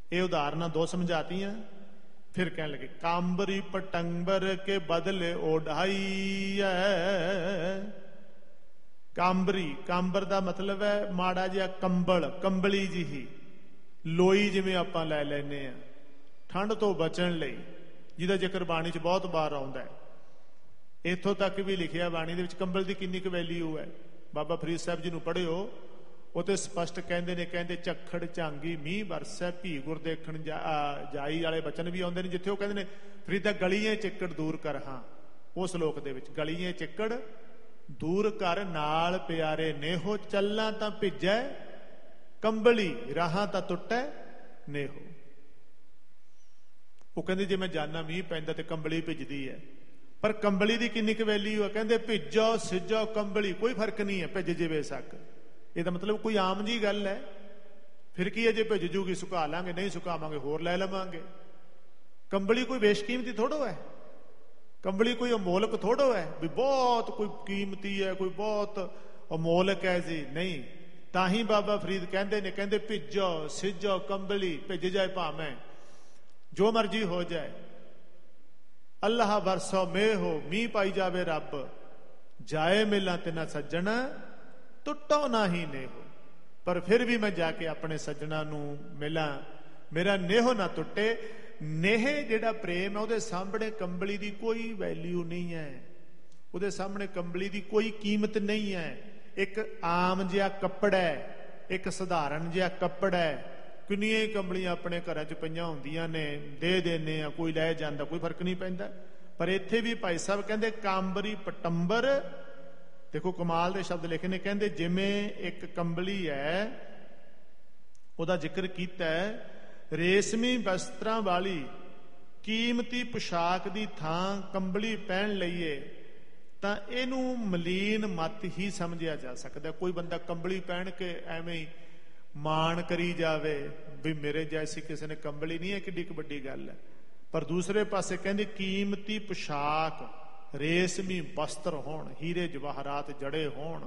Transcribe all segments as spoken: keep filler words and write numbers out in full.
ਇਹ ਉਦਾਹਰਨਾਂ ਦੋ ਸਮਝਾਤੀਆਂ। फिर कह लगे कांबरी पटंबर के बदले ओढ़ाई है। कांबरी, कांबर का मतलब है माड़ा जिहा कंबल, कंबली जी लोई जिवें आपां लै लैने आ ठंड तो बचण लई, जिहदा जिक्र बाणी च बहुत बार आउंदा है। इत्थों तक भी लिखिया बाणी दे विच कंबल की किन्नी क वैल्यू है। बाबा फरीद साहब जी नूं पढ़िओ, ਉਹ स्पष्ट कहते ने, कहते झक्खड़ झांगी मीह बरसै भी गुर देखण जा जाई वाले बचन भी आउंदे ने, जिथे वो कहते ने फरीदा गलीए चिक्कड़ दूर कर। हाँ, उस श्लोक दे विच गलीए चिक्कड़ दूर कर नाल प्यारे नेहो, चलना तां भिजै कंबली राहां तां टुटै नेहो। वो कहते जे मैं जाना मीह पैंदा ते कंबली भिजदी है, पर कंबली दी किन्नी क वैल्यू है। कहते भिजो सिजो कंबली, कोई फर्क नहीं है, भिज जे बेशक। ਇਹਦਾ मतलब कोई आम जी गल है। फिर की है जे भिज जूगी सुका लांगे, नहीं सुकावांगे होर लै लवांगे। कंबली कोई बेशकीमती थोड़ो है, कंबली कोई अमोलक थोड़ो है भी बहुत कोई कीमती है, कोई बहुत अमोलक है जी, नहीं। ताही बाबा फरीद कहते ने, कहते भिजो सिजो कंबली, भिज जाए भावें जो मर्जी हो जाए, अल्लाह बरसो मेह हो, मीह पाई जावे रब, जाए मिला तिना सज्जण टुटो ना ही नेहो। पर फिर भी मैं जाके अपने सज्जणा नूं मिला, मेरा नेहो ना टुटे। नेह जिहड़ा प्रेम है उहदे सामने कंबली दी कोई वैल्यू नहीं है, उहदे सामने कंबली दी कोई कीमत नहीं है। एक आम जिहा कपड़ा है, एक सधारण जिहा कपड़ा है, किन्नियां कंबलियां अपने घरां च पईयां हुंदियां ने, दे देने आ, कोई लै जांदा, कोई फर्क नहीं पैंदा। पर इत्थे भी भाई साहब कहंदे कांबरी पटंबर, देखो कमाल के शब्द लिखे ने, कहते जिमें एक कंबली है, उहदा जिक्र कीता है, रेशमी वस्त्रां वाली कीमती पोशाक दी थां कंबली पहन लईए तां इहनूं मलीन मत ही समझिया जा सकदा। कोई बंदा कंबली पहन के एवें ही माण करी जावे भी मेरे जैसी किसी ने कंबली नहीं है, किड्डी क वड्डी गल है। पर दूसरे पासे कहंदे कीमती पोशाक, रेशमी वस्त्र होण, हीरे जवाहरात जड़े होण,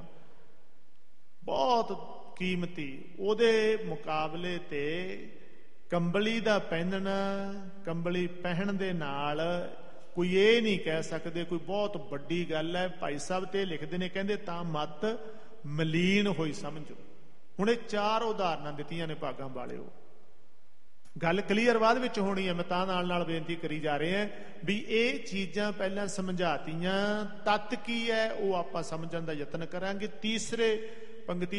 बहुत कीमती, उहदे मुकाबले ते कंबली दा पहनना, कंबली पहन दे नाल कोई ये नहीं कह सकते कोई बहुत वड्डी गल है। भाई साहब ते लिखते ने, कहंदे तां मत मलीन होई समझो। हुण ये चार उदाहरणां दित्तियां ने भागां वालिओ, गल क्लीयर बाद विच होनी है। मैं तां नाल नाल बेनती करी जा रहे हैं भी ये चीज़ां पहलां समझातियां, तत्त की है वो आपां समझण दा यतन करांगे। तीसरे पंक्ति